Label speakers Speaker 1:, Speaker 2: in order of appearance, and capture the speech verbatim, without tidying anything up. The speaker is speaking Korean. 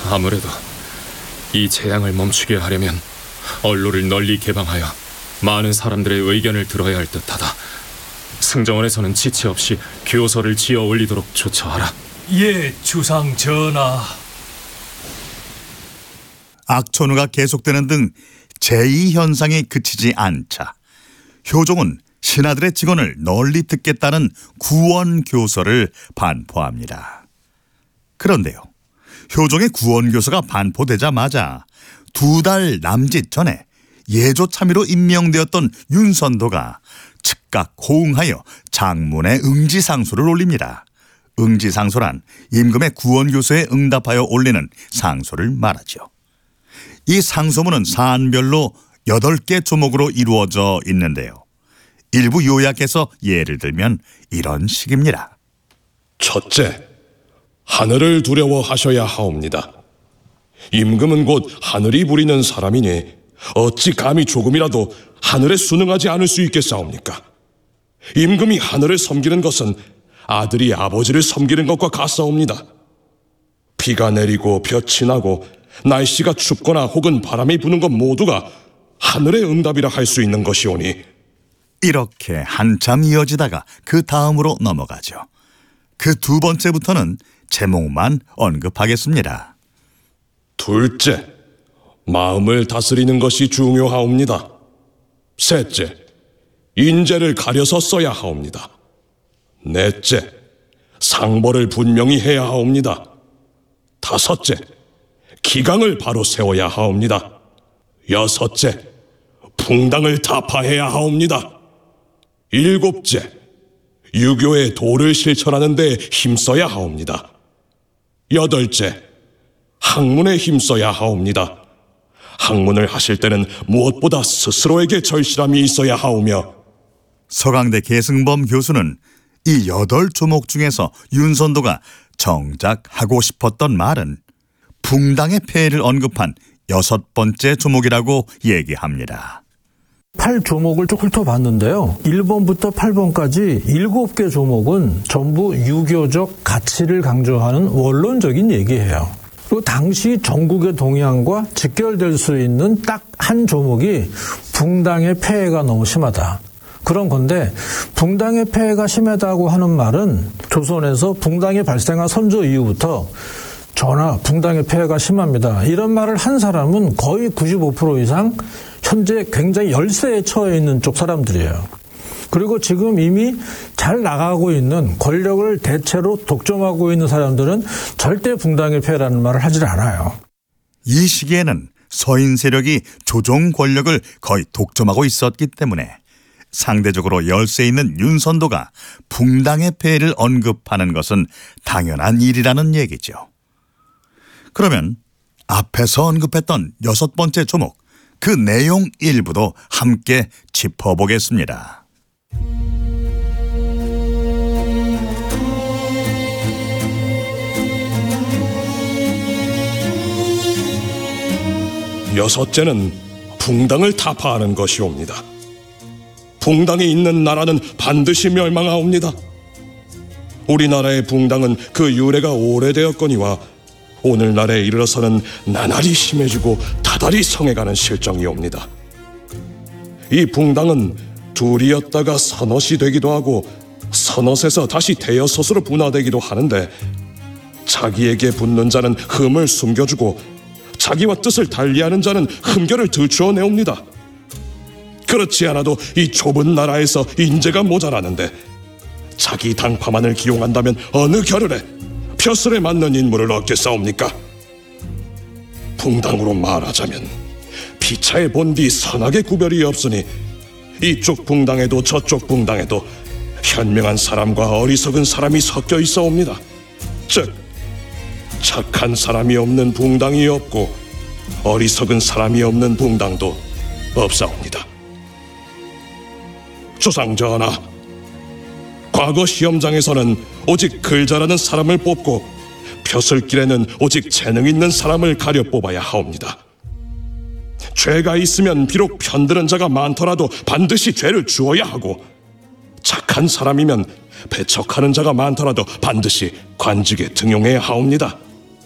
Speaker 1: 아무래도 이 재앙을 멈추게 하려면 언로를 널리 개방하여 많은 사람들의 의견을 들어야 할 듯하다. 승정원에서는 지체 없이 교서를 지어 올리도록 조처하라.
Speaker 2: 예, 주상 전하.
Speaker 3: 악천후가 계속되는 등 제이 현상이 그치지 않자 효종은 신하들의 직언을 널리 듣겠다는 구원교서를 반포합니다. 그런데요, 효종의 구원교서가 반포되자마자 두 달 남짓 전에 예조 참의로 임명되었던 윤선도가 즉각 호응하여 장문의 응지상소를 올립니다. 응지상소란 임금의 구원교서에 응답하여 올리는 상소를 말하죠. 이 상소문은 사안별로 여덟 개 조목으로 이루어져 있는데요. 일부 요약해서 예를 들면 이런 식입니다.
Speaker 4: 첫째, 하늘을 두려워하셔야 하옵니다. 임금은 곧 하늘이 부리는 사람이니 어찌 감히 조금이라도 하늘에 순응하지 않을 수 있겠사옵니까? 임금이 하늘을 섬기는 것은 아들이 아버지를 섬기는 것과 같사옵니다. 비가 내리고 볕이 나고 날씨가 춥거나 혹은 바람이 부는 것 모두가 하늘의 응답이라 할 수 있는 것이오니.
Speaker 3: 이렇게 한참 이어지다가 그 다음으로 넘어가죠. 그 두 번째부터는 제목만 언급하겠습니다.
Speaker 4: 둘째, 마음을 다스리는 것이 중요하옵니다. 셋째, 인재를 가려서 써야 하옵니다. 넷째, 상벌을 분명히 해야 하옵니다. 다섯째, 기강을 바로 세워야 하옵니다. 여섯째, 붕당을 타파해야 하옵니다. 일곱째, 유교의 도를 실천하는 데 힘써야 하옵니다. 여덟째, 학문에 힘써야 하옵니다. 학문을 하실 때는 무엇보다 스스로에게 절실함이 있어야 하오며.
Speaker 3: 서강대 계승범 교수는 이 여덟 조목 중에서 윤선도가 정작 하고 싶었던 말은 붕당의 폐해를 언급한 여섯 번째 조목이라고 얘기합니다.
Speaker 5: 팔 조목을 쭉 훑어봤는데요. 일 번부터 팔 번까지 일곱 개 조목은 전부 유교적 가치를 강조하는 원론적인 얘기예요. 그리고 당시 전국의 동향과 직결될 수 있는 딱 한 조목이 붕당의 폐해가 너무 심하다. 그런 건데 붕당의 폐해가 심하다고 하는 말은 조선에서 붕당이 발생한 선조 이후부터 전하, 붕당의 폐해가 심합니다. 이런 말을 한 사람은 거의 구십오 퍼센트 이상 현재 굉장히 열세에 처해 있는 쪽 사람들이에요. 그리고 지금 이미 잘 나가고 있는 권력을 대체로 독점하고 있는 사람들은 절대 붕당의 폐해라는 말을 하질 않아요.
Speaker 3: 이 시기에는 서인 세력이 조정 권력을 거의 독점하고 있었기 때문에 상대적으로 열세 있는 윤선도가 붕당의 폐해를 언급하는 것은 당연한 일이라는 얘기죠. 그러면 앞에서 언급했던 여섯 번째 조목, 그 내용 일부도 함께 짚어보겠습니다.
Speaker 4: 여섯째는 붕당을 타파하는 것이옵니다. 붕당이 있는 나라는 반드시 멸망하옵니다. 우리나라의 붕당은 그 유래가 오래되었거니와 오늘날에 이르러서는 나날이 심해지고 다달이 성해가는 실정이옵니다. 이 붕당은 둘이었다가 서넛이 되기도 하고 서넛에서 다시 대여섯으로 분화되기도 하는데 자기에게 붙는 자는 흠을 숨겨주고 자기와 뜻을 달리하는 자는 흠결을 들추어내옵니다. 그렇지 않아도 이 좁은 나라에서 인재가 모자라는데 자기 당파만을 기용한다면 어느 겨를에 벼슬에 맞는 인물을 얻겠사옵니까? 붕당으로 말하자면 피차에 본디 선악의 구별이 없으니 이쪽 붕당에도 저쪽 붕당에도 현명한 사람과 어리석은 사람이 섞여 있어옵니다. 즉 착한 사람이 없는 붕당이 없고 어리석은 사람이 없는 붕당도 없사옵니다. 주상전하, 과거 시험장에서는 오직 글 잘하는 사람을 뽑고 벼슬길에는 오직 재능 있는 사람을 가려 뽑아야 하옵니다. 죄가 있으면 비록 편드는 자가 많더라도 반드시 죄를 주어야 하고 착한 사람이면 배척하는 자가 많더라도 반드시 관직에 등용해야 하옵니다.